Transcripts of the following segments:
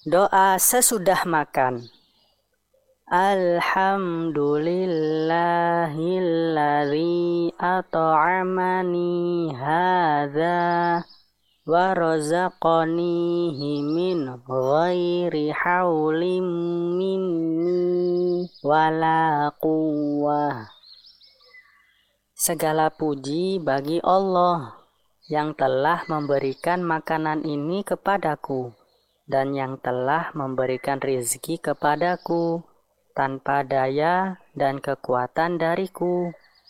Doa sesudah makan. Alhamdulillahilladzi at'amani hadza wa razaqanihi min ghairi haulin minni wala quwwah. Segala puji bagi Allah yang telah memberikan makanan ini kepadaku dan yang telah memberikan rezeki kepadaku tanpa daya dan kekuatan dariku.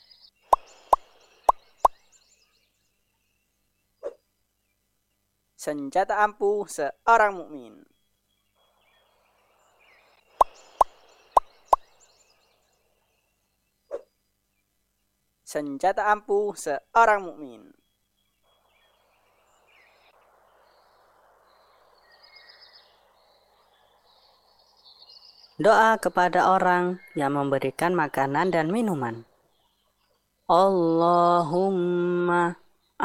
Senjata ampuh seorang mukmin. Senjata ampuh seorang mukmin. Doa kepada orang yang memberikan makanan dan minuman. Allahumma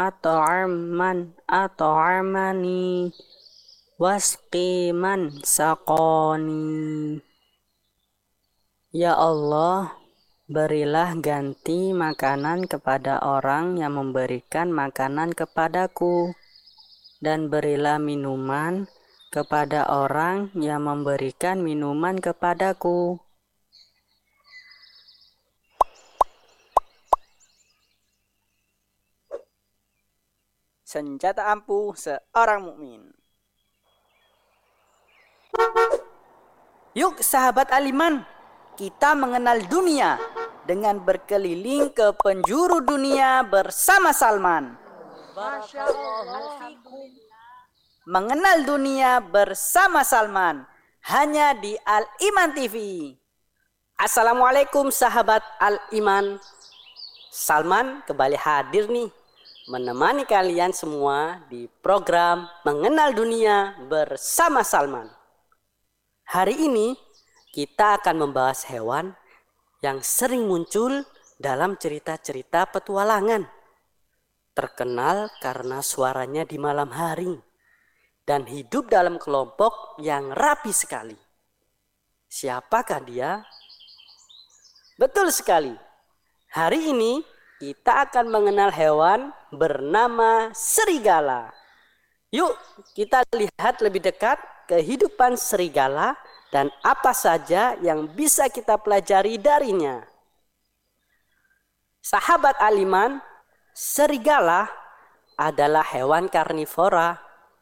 at'amani wasqi man saqani. Ya Allah, berilah ganti makanan kepada orang yang memberikan makanan kepadaku, dan berilah minuman kepada orang yang memberikan minuman kepadaku. Senjata ampuh seorang mukmin. Yuk sahabat Aliman, kita mengenal dunia dengan berkeliling ke penjuru dunia bersama Salman. Mengenal dunia bersama Salman hanya di Al-Iman TV. Assalamualaikum sahabat Al-Iman. Salman kembali hadir nih, menemani kalian semua di program Mengenal Dunia bersama Salman. Hari ini kita akan membahas hewan yang sering muncul dalam cerita-cerita petualangan. Terkenal karena suaranya di malam hari dan hidup dalam kelompok yang rapi sekali. Siapakah dia? Betul sekali. Hari ini kita akan mengenal hewan bernama serigala. Yuk kita lihat lebih dekat kehidupan serigala dan apa saja yang bisa kita pelajari darinya. Sahabat Aliman, serigala adalah hewan karnivora.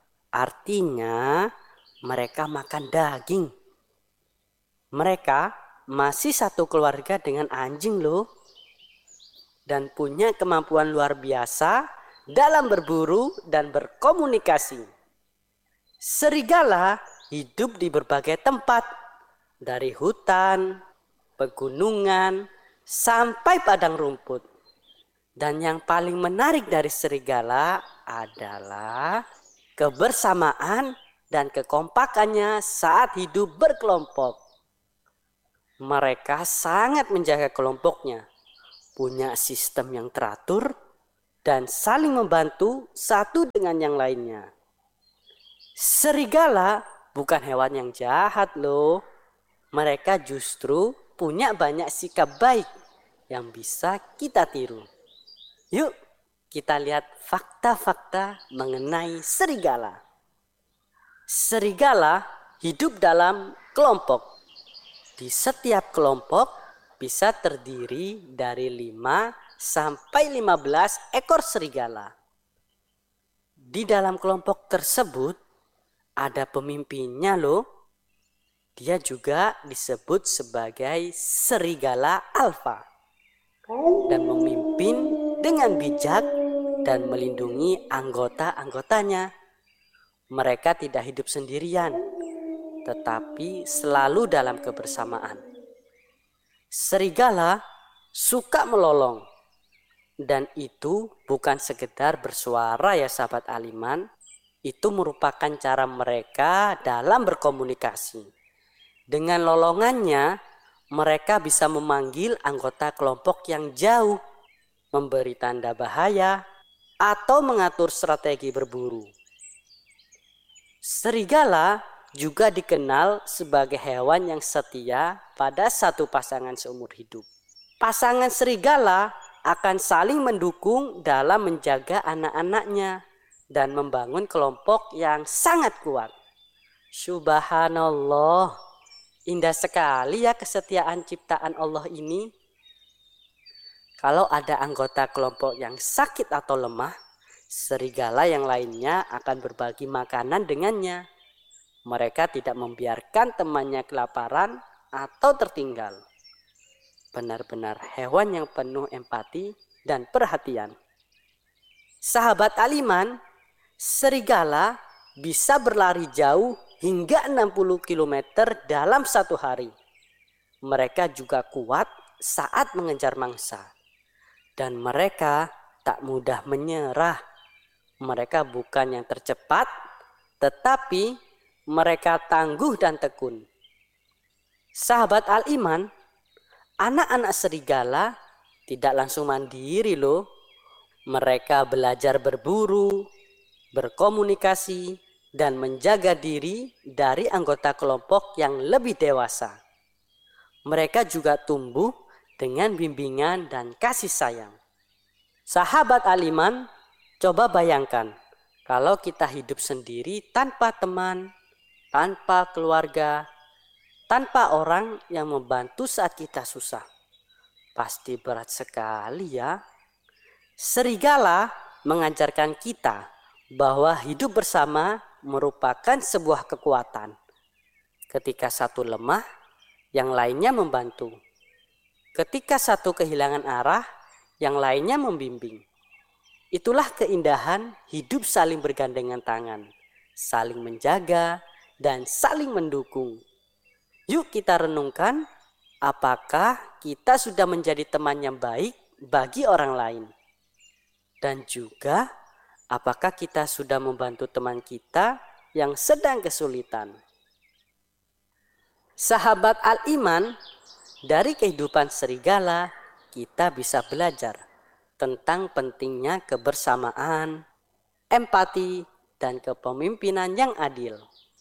Artinya mereka makan daging. Mereka masih satu keluarga dengan anjing loh. Dan punya kemampuan luar biasa dalam berburu dan berkomunikasi. Serigala hidup di berbagai tempat, dari hutan, pegunungan, sampai padang rumput. Dan yang paling menarik dari serigala adalah kebersamaan dan kekompakannya saat hidup berkelompok. Mereka sangat menjaga kelompoknya, punya sistem yang teratur, dan saling membantu satu dengan yang lainnya. Serigala bukan hewan yang jahat loh. Mereka justru punya banyak sikap baik yang bisa kita tiru. Yuk kita lihat fakta-fakta mengenai serigala. Serigala hidup dalam kelompok. Di setiap kelompok bisa terdiri dari 5 sampai 15 ekor serigala. Di dalam kelompok tersebut ada pemimpinnya loh. Dia juga disebut sebagai serigala alfa dan memimpin dengan bijak dan melindungi anggota-anggotanya. Mereka tidak hidup sendirian, tetapi selalu dalam kebersamaan. Serigala suka melolong, dan itu bukan sekedar bersuara ya sahabat Aliman. Itu merupakan cara mereka dalam berkomunikasi. Dengan lolongannya, mereka bisa memanggil anggota kelompok yang jauh, memberi tanda bahaya, atau mengatur strategi berburu. Serigala juga dikenal sebagai hewan yang setia pada satu pasangan seumur hidup. Pasangan serigala akan saling mendukung dalam menjaga anak-anaknya dan membangun kelompok yang sangat kuat. Subhanallah, indah sekali ya kesetiaan ciptaan Allah ini. Kalau ada anggota kelompok yang sakit atau lemah, serigala yang lainnya akan berbagi makanan dengannya. Mereka tidak membiarkan temannya kelaparan atau tertinggal. Benar-benar hewan yang penuh empati dan perhatian. Sahabat Al-Iman, serigala bisa berlari jauh hingga 60 km dalam satu hari. Mereka juga kuat saat mengejar mangsa. Dan mereka tak mudah menyerah. Mereka bukan yang tercepat, tetapi mereka tangguh dan tekun. Sahabat Al-Iman, anak-anak serigala tidak langsung mandiri loh. Mereka belajar berburu, berkomunikasi, dan menjaga diri dari anggota kelompok yang lebih dewasa. Mereka juga tumbuh dengan bimbingan dan kasih sayang. Sahabat Al-Iman, coba bayangkan kalau kita hidup sendiri tanpa teman, tanpa keluarga, tanpa orang yang membantu saat kita susah. Pasti berat sekali ya. Serigala mengajarkan kita bahwa hidup bersama merupakan sebuah kekuatan. Ketika satu lemah, yang lainnya membantu. Ketika satu kehilangan arah, yang lainnya membimbing. Itulah keindahan hidup saling bergandengan tangan, saling menjaga, dan saling mendukung. Yuk kita renungkan, apakah kita sudah menjadi teman yang baik bagi orang lain? Dan juga, apakah kita sudah membantu teman kita yang sedang kesulitan? Sahabat Al-Iman, dari kehidupan serigala, kita bisa belajar tentang pentingnya kebersamaan, empati, dan kepemimpinan yang adil.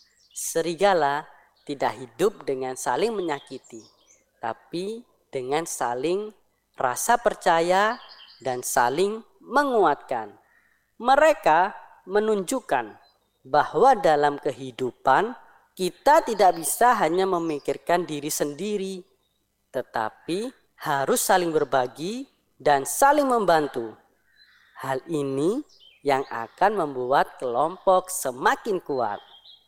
Serigala tidak hidup dengan saling menyakiti, tapi dengan saling rasa percaya dan saling menguatkan. Mereka menunjukkan bahwa dalam kehidupan kita tidak bisa hanya memikirkan diri sendiri, tetapi harus saling berbagi dan saling membantu. Hal ini yang akan membuat kelompok semakin kuat.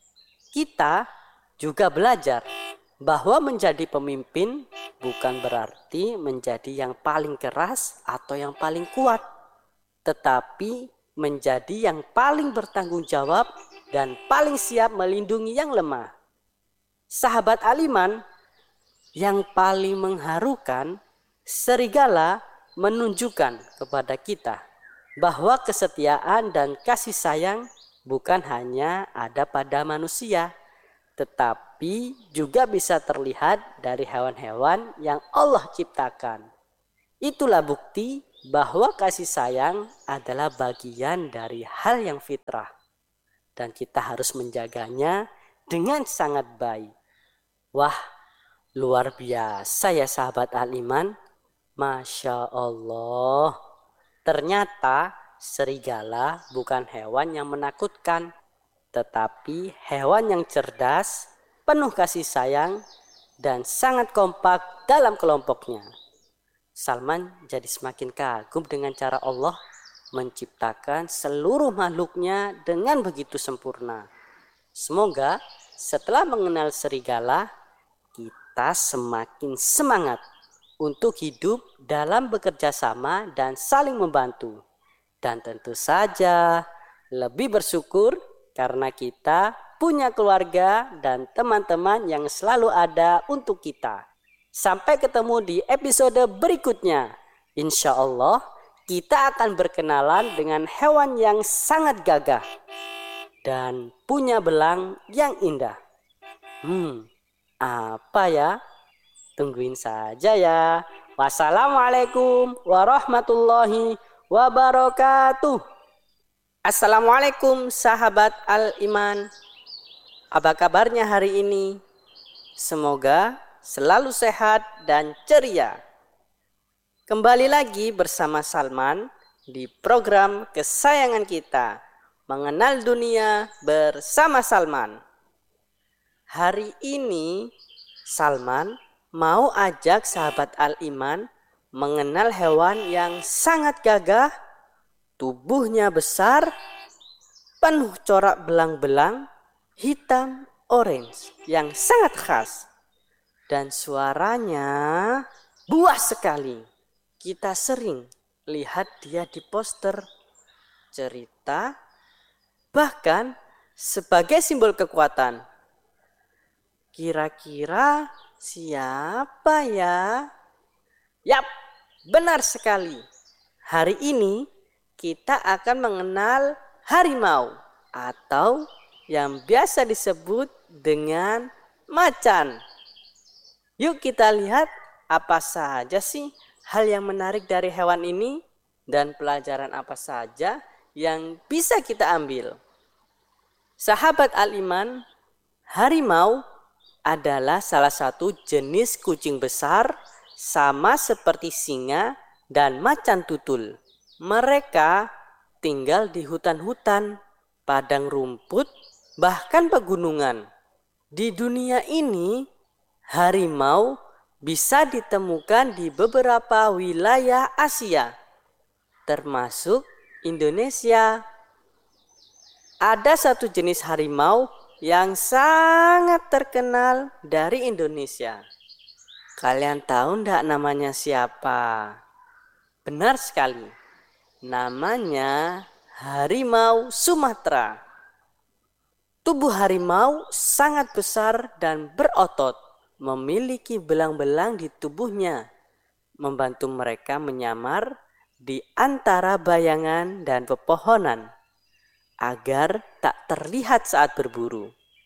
Kita juga belajar bahwa menjadi pemimpin bukan berarti menjadi yang paling keras atau yang paling kuat, tetapi menjadi yang paling bertanggung jawab dan paling siap melindungi yang lemah. Sahabat Al-Iman, yang paling mengharukan, serigala menunjukkan kepada kita bahwa kesetiaan dan kasih sayang bukan hanya ada pada manusia, tetapi juga bisa terlihat dari hewan-hewan yang Allah ciptakan. Itulah bukti bahwa kasih sayang adalah bagian dari hal yang fitrah, dan kita harus menjaganya dengan sangat baik. Wah, luar biasa ya sahabat Al-Iman. Masya Allah. Ternyata serigala bukan hewan yang menakutkan, tetapi hewan yang cerdas, penuh kasih sayang, dan sangat kompak dalam kelompoknya. Salman jadi semakin kagum dengan cara Allah menciptakan seluruh makhluknya dengan begitu sempurna. Semoga setelah mengenal serigala, kita semakin semangat untuk hidup dalam bekerja sama dan saling membantu. Dan tentu saja lebih bersyukur karena kita punya keluarga dan teman-teman yang selalu ada untuk kita. Sampai ketemu di episode berikutnya. Insya Allah kita akan berkenalan dengan hewan yang sangat gagah dan punya belang yang indah. Apa ya? Tungguin saja ya. Wassalamualaikum warahmatullahi wabarakatuh. Assalamualaikum sahabat Al-Iman. Apa kabarnya hari ini? Semoga selalu sehat dan ceria. Kembali lagi bersama Salman di program kesayangan kita, Mengenal Dunia bersama Salman. Hari ini Salman mau ajak sahabat Al-Iman mengenal hewan yang sangat gagah, tubuhnya besar, penuh corak belang-belang, hitam, orange yang sangat khas. Dan suaranya buas sekali. Kita sering lihat dia di poster, cerita, bahkan sebagai simbol kekuatan. Kira-kira siapa ya? Yap, benar sekali. Hari ini kita akan mengenal harimau atau yang biasa disebut dengan macan. Yuk kita lihat apa saja sih hal yang menarik dari hewan ini dan pelajaran apa saja yang bisa kita ambil. Sahabat Al-Iman, harimau adalah salah satu jenis kucing besar sama seperti singa dan macan tutul. Mereka tinggal di hutan-hutan, padang rumput, bahkan pegunungan. Di dunia ini, harimau bisa ditemukan di beberapa wilayah Asia, termasuk Indonesia. Ada satu jenis harimau yang sangat terkenal dari Indonesia. Kalian tahu enggak namanya siapa? Benar sekali. Namanya harimau Sumatera. Tubuh harimau sangat besar dan berotot, memiliki belang-belang di tubuhnya, membantu mereka menyamar di antara bayangan dan pepohonan agar tak terlihat saat berburu.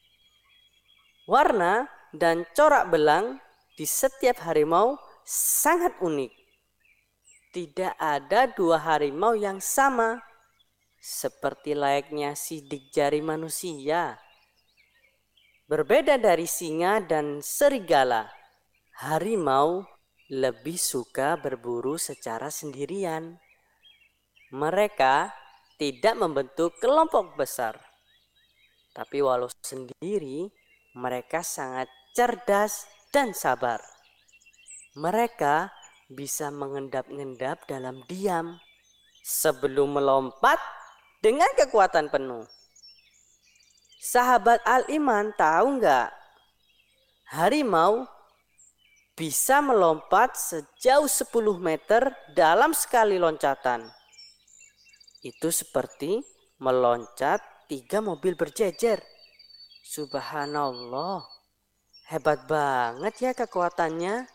Warna dan corak belang di setiap harimau sangat unik. Tidak ada dua harimau yang sama, seperti layaknya sidik jari manusia. Berbeda dari singa dan serigala, harimau lebih suka berburu secara sendirian. Mereka tidak membentuk kelompok besar. Tapi walau sendiri, mereka sangat cerdas dan sabar. Mereka bisa mengendap-endap dalam diam sebelum melompat dengan kekuatan penuh. Sahabat Al-Iman tahu nggak? Harimau bisa melompat sejauh 10 meter dalam sekali loncatan. Itu seperti meloncat 3 mobil berjejer. Subhanallah, hebat banget ya kekuatannya.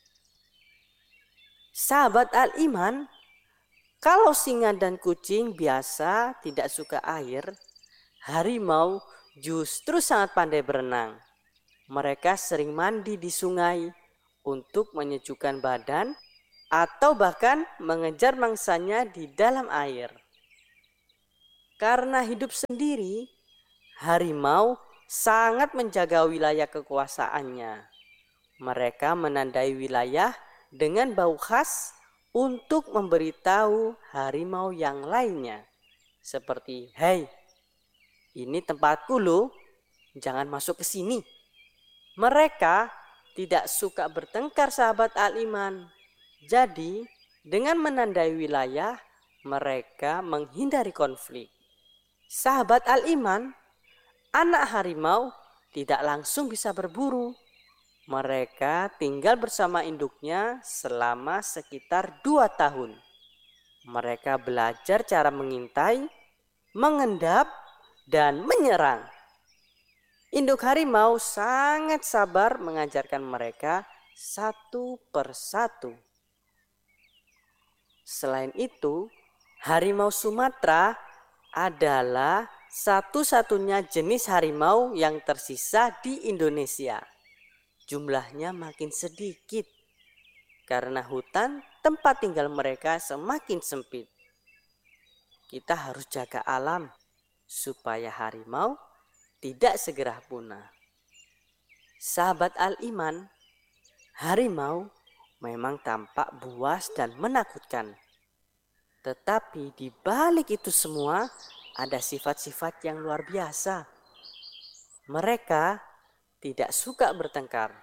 Sahabat Al-Iman, kalau singa dan kucing biasa tidak suka air, harimau justru sangat pandai berenang. Mereka sering mandi di sungai untuk menyejukkan badan atau bahkan mengejar mangsanya di dalam air. Karena hidup sendiri, harimau sangat menjaga wilayah kekuasaannya. Mereka menandai wilayah dengan bau khas untuk memberitahu harimau yang lainnya. Seperti, "Hei, ini tempatku loh, jangan masuk ke sini." Mereka tidak suka bertengkar sahabat Al-Iman. Jadi, dengan menandai wilayah, mereka menghindari konflik. Sahabat Al-Iman, anak harimau tidak langsung bisa berburu. Mereka tinggal bersama induknya selama sekitar 2 tahun. Mereka belajar cara mengintai, mengendap, dan menyerang. Induk harimau sangat sabar mengajarkan mereka satu persatu. Selain itu, harimau Sumatera adalah satu-satunya jenis harimau yang tersisa di Indonesia. Jumlahnya makin sedikit karena hutan tempat tinggal mereka semakin sempit. Kita harus jaga alam supaya harimau tidak segera punah. Sahabat al-iman, harimau memang tampak buas dan menakutkan. Tetapi di balik itu semua ada sifat-sifat yang luar biasa. Mereka tidak suka bertengkar.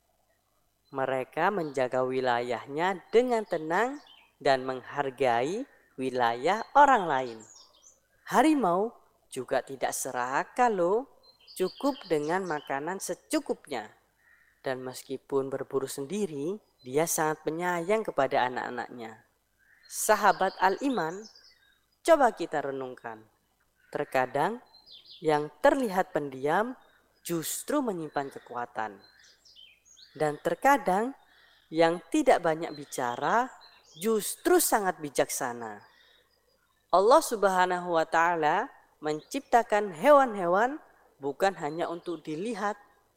Mereka menjaga wilayahnya dengan tenang dan menghargai wilayah orang lain. Harimau juga tidak serakah loh, cukup dengan makanan secukupnya. Dan meskipun berburu sendiri, dia sangat penyayang kepada anak-anaknya. Sahabat al-iman, coba kita renungkan. Terkadang yang terlihat pendiam justru menyimpan kekuatan. Dan terkadang yang tidak banyak bicara justru sangat bijaksana. Allah Subhanahu wa Ta'ala menciptakan hewan-hewan bukan hanya untuk dilihat,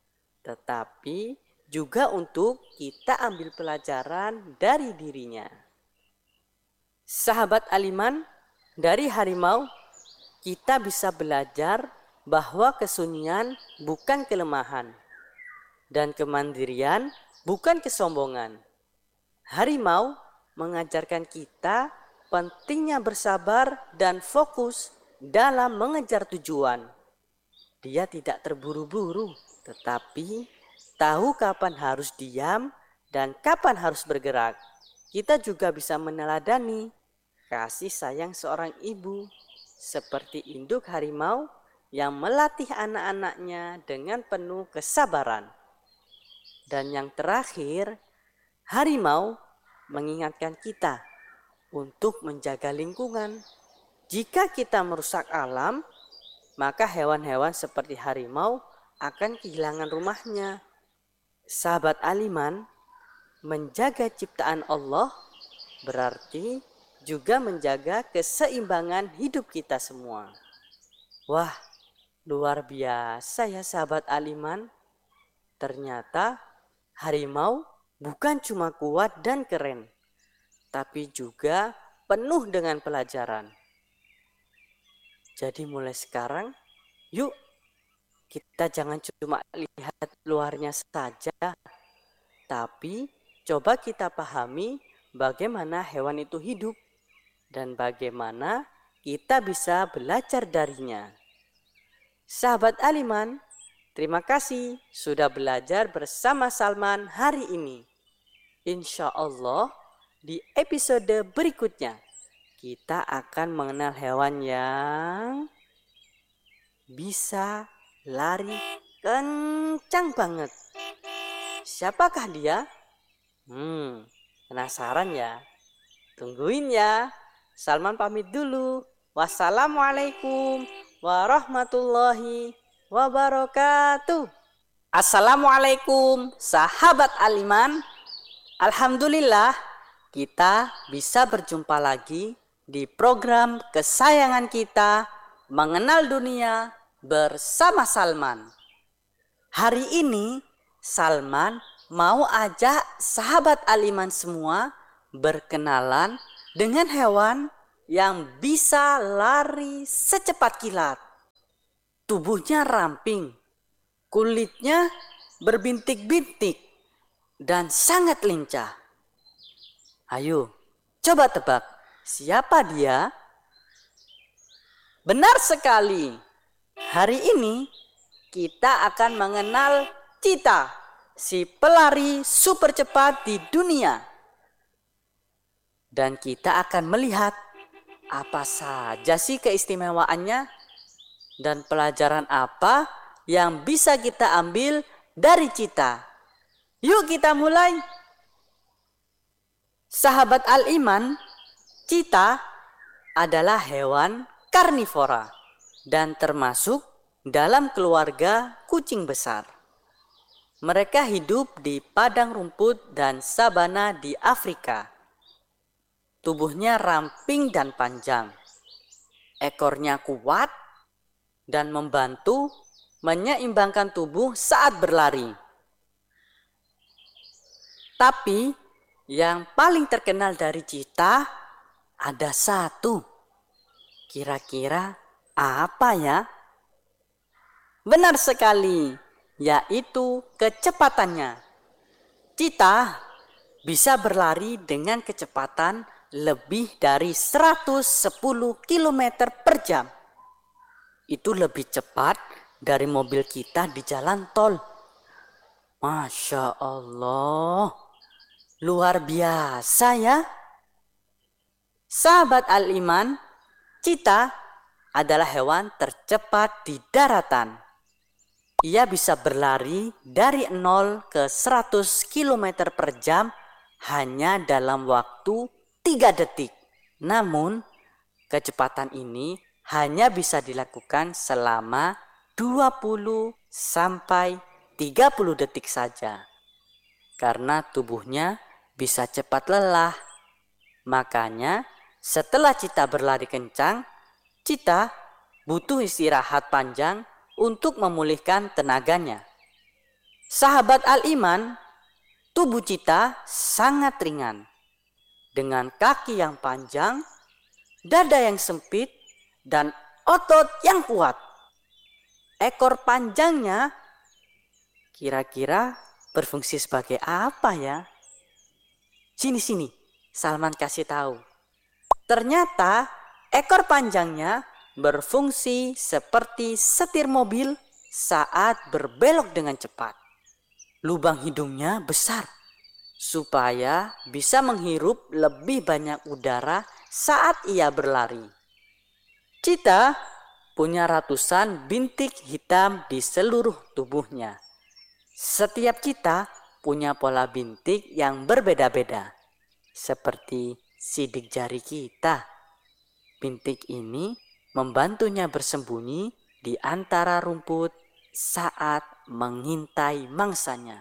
tetapi juga untuk kita ambil pelajaran dari dirinya. Sahabat al-iman, dari harimau kita bisa belajar bahwa kesunyian bukan kelemahan. Dan kemandirian bukan kesombongan. Harimau mengajarkan kita pentingnya bersabar dan fokus dalam mengejar tujuan. Dia tidak terburu-buru, tetapi tahu kapan harus diam dan kapan harus bergerak. Kita juga bisa meneladani kasih sayang seorang ibu seperti induk harimau yang melatih anak-anaknya dengan penuh kesabaran. Dan yang terakhir, harimau mengingatkan kita untuk menjaga lingkungan. Jika kita merusak alam, maka hewan-hewan seperti harimau akan kehilangan rumahnya. Sahabat al-iman, menjaga ciptaan Allah berarti juga menjaga keseimbangan hidup kita semua. Wah, luar biasa ya sahabat al-iman. Ternyata harimau bukan cuma kuat dan keren, tapi juga penuh dengan pelajaran. Jadi mulai sekarang, yuk kita jangan cuma lihat luarnya saja, tapi coba kita pahami bagaimana hewan itu hidup dan bagaimana kita bisa belajar darinya. Sahabat al-iman, terima kasih sudah belajar bersama Salman hari ini. Insya Allah di episode berikutnya kita akan mengenal hewan yang bisa lari kencang banget. Siapakah dia? Penasaran ya? Tungguin ya. Salman pamit dulu. Wassalamualaikum warahmatullahi wabarakatuh. Assalamualaikum sahabat al-iman. Alhamdulillah kita bisa berjumpa lagi di program kesayangan kita Mengenal Dunia bersama Salman. Hari ini Salman mau ajak sahabat al-iman semua berkenalan dengan hewan yang bisa lari secepat kilat. Tubuhnya ramping, kulitnya berbintik-bintik, dan sangat lincah. Ayo, coba tebak, siapa dia? Benar sekali, hari ini kita akan mengenal Cheetah, si pelari super cepat di dunia. Dan kita akan melihat apa saja sih keistimewaannya dan pelajaran apa yang bisa kita ambil dari Cheetah. Yuk kita mulai. Sahabat al-iman, Cheetah adalah hewan karnivora dan termasuk dalam keluarga kucing besar. Mereka hidup di padang rumput dan sabana di Afrika. Tubuhnya ramping dan panjang. Ekornya kuat dan membantu menyeimbangkan tubuh saat berlari. Tapi yang paling terkenal dari Cheetah ada satu. Kira-kira apa ya? Benar sekali, yaitu kecepatannya. Cita bisa berlari dengan kecepatan lebih dari 110 km per jam. Itu lebih cepat dari mobil kita di jalan tol. Masya Allah, luar biasa ya. Sahabat Al-Iman, cita adalah hewan tercepat di daratan. Ia bisa berlari dari 0 ke 100 km per jam hanya dalam waktu 3 detik. Namun, kecepatan ini hanya bisa dilakukan selama 20 sampai 30 detik saja. Karena tubuhnya bisa cepat lelah. Makanya, setelah cita berlari kencang, cita butuh istirahat panjang untuk memulihkan tenaganya. Sahabat Al-Iman, tubuh cita sangat ringan. Dengan kaki yang panjang, dada yang sempit, dan otot yang kuat. Ekor panjangnya kira-kira berfungsi sebagai apa ya? Sini, Salman kasih tahu. Ternyata ekor panjangnya berfungsi seperti setir mobil saat berbelok dengan cepat. Lubang hidungnya besar supaya bisa menghirup lebih banyak udara saat ia berlari. Cita punya ratusan bintik hitam di seluruh tubuhnya. Setiap cita punya pola bintik yang berbeda-beda, seperti sidik jari kita. Bintik ini membantunya bersembunyi di antara rumput saat mengintai mangsanya.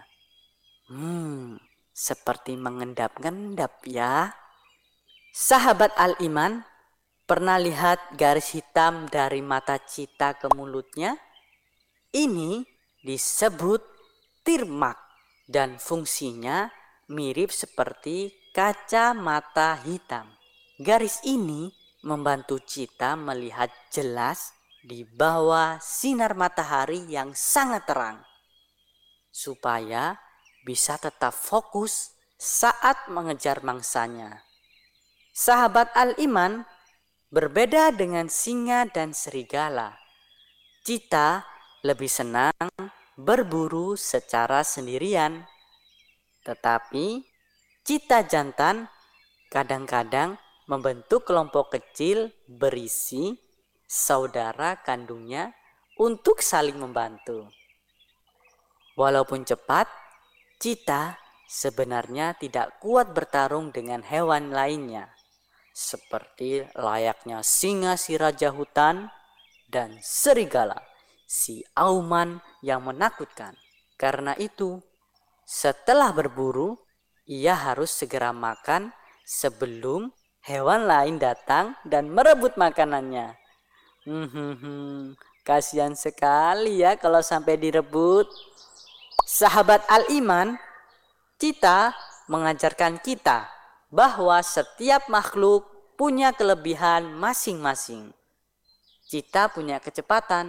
Seperti mengendap-endap ya. Sahabat Al-Iman, pernah lihat garis hitam dari mata cita ke mulutnya? Ini disebut tirmak dan fungsinya mirip seperti kacamata hitam. Garis ini membantu cita melihat jelas di bawah sinar matahari yang sangat terang, supaya bisa tetap fokus saat mengejar mangsanya. Sahabat Al-Iman, berbeda dengan singa dan serigala, cita lebih senang berburu secara sendirian. Tetapi cita jantan kadang-kadang membentuk kelompok kecil berisi saudara kandungnya untuk saling membantu. Walaupun cepat, cita sebenarnya tidak kuat bertarung dengan hewan lainnya, seperti layaknya singa si raja hutan dan serigala si auman yang menakutkan. Karena itu, setelah berburu, ia harus segera makan sebelum hewan lain datang dan merebut makanannya. Kasihan sekali ya kalau sampai direbut. Sahabat Al-Iman, cita mengajarkan kita bahwa setiap makhluk punya kelebihan masing-masing. Cita punya kecepatan,